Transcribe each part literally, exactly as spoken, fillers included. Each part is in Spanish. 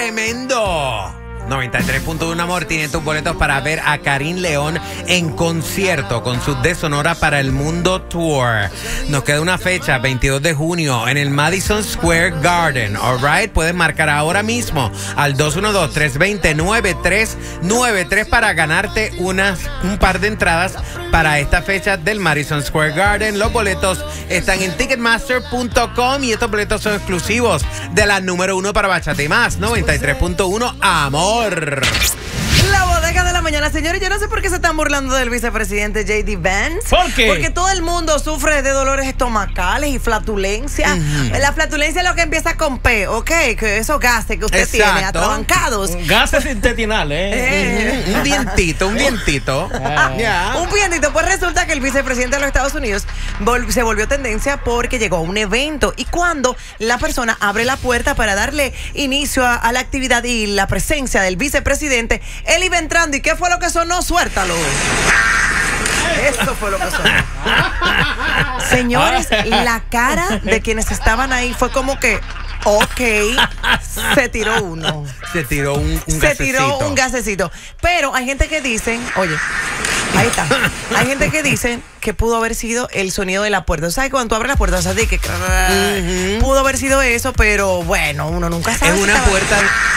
tremendo. noventa y tres punto uno Amor tiene tus boletos para ver a Karim León en concierto con su De Sonora para el Mundo Tour. Nos queda una fecha, veintidós de junio, en el Madison Square Garden. Alright, puedes marcar ahora mismo al dos uno dos, tres dos cero, nueve tres nueve tres para ganarte unas, un par de entradas para esta fecha del Madison Square Garden. Los boletos están en ticketmaster punto com y estos boletos son exclusivos de la número uno para Bachata y Más, noventa y tres punto uno Amor. La bodega de la mañana, señores. Yo no sé por qué se están burlando del vicepresidente J D Vance. ¿Por qué? Porque todo el mundo sufre de dolores estomacales y flatulencia. Uh-huh. La flatulencia es lo que empieza con P, ¿ok? Que esos gases que usted Exacto. tiene atrabancados. Gases intestinales, ¿eh? Eh. Un dientito, un dientito. Ah. Ya. Un dientito. Pues resulta que el vicepresidente de los Estados Unidos vol- se volvió tendencia porque llegó a un evento. Y cuando la persona abre la puerta para darle inicio a, a la actividad y la presencia del vicepresidente, él iba entrando. ¿Y qué fue lo que sonó? Suéltalo. Eso fue lo que sonó. Señores, la cara de quienes estaban ahí fue como que, ok, se tiró uno. Se tiró un, un Se gasecito. tiró un gasecito. Pero hay gente que dice, oye, ahí está. Hay gente que dice que pudo haber sido el sonido de la puerta. ¿Sabes cuando tú abres la puerta? O sea, de que Uh-huh. pudo haber sido eso, pero bueno, uno nunca sabe. Es si una estaba- puerta.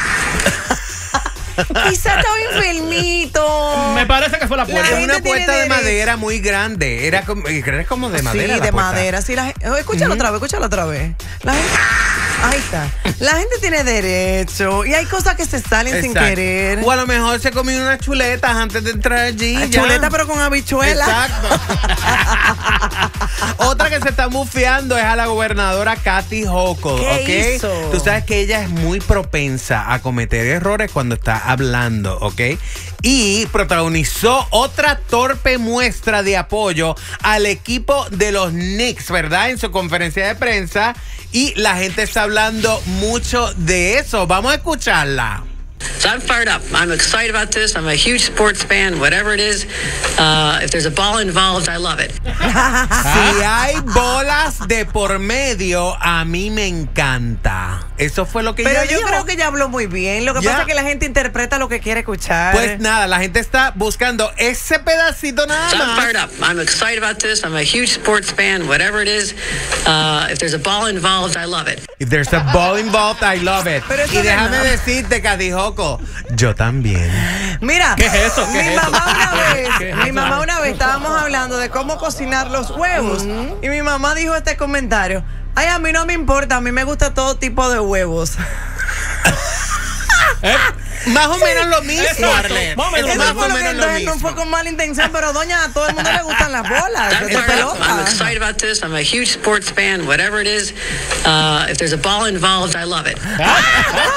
Quizá estaba enfermito. Me parece que fue la La puerta. Es gente una tiene puerta de derecho. madera muy grande. Era como, era como de madera. Sí, la de puerta. madera. Sí, la gente, escúchalo otra vez, escúchalo otra vez. La gente, ahí está. La gente tiene derecho. Y hay cosas que se salen sin Exacto. querer. O a lo mejor se comió unas chuletas antes de entrar allí. Ah, ya. chuleta, pero con habichuela. Exacto. Otra que se está mufeando es a la gobernadora Kathy Hochul. ¿Qué ¿Ok? hizo? Tú sabes que ella es muy propensa a cometer errores cuando está hablando, ¿ok? Y protagonizó otra torpe muestra de apoyo al equipo de los Knicks, ¿verdad? En su conferencia de prensa. Y la gente está hablando mucho de eso. Vamos a escucharla. So I'm fired up. I'm excited about this. I'm a huge sports fan, whatever it is. Uh, if there's a ball involved, I love it. Si hay bolas de por medio, a mí me encanta. Eso fue lo que Pero ella yo dijo. creo que ella habló muy bien. Lo que Ya. pasa es que la gente interpreta lo que quiere escuchar. Pues nada, la gente está buscando ese pedacito nada So I'm más. fired up. I'm excited about this. I'm a huge sports fan, whatever it is. Uh, if there's a ball involved, I love it. If there's a ball involved, I love it. Pero eso Y no es déjame nada. decirte, Cadijoco, yo también. Mira, ¿Qué es eso? ¿Qué mi es eso? mamá una ¿Qué vez, es mi eso? mamá una vez estábamos hablando de cómo cocinar los huevos y mi mamá dijo este comentario: ay, a mí no me importa, a mí me gusta todo tipo de huevos. ¿Eh? Más o menos lo mismo, Exacto. Arlette. Más o menos Es Eso más fue o lo que menos lo entonces no mismo. fue con mala intención, pero doña, a todo el mundo le gustan las bolas I'm de fired up. I'm pelota. excited about this. I'm a huge sports fan, whatever it is. Uh, if there's a ball involved, I love it.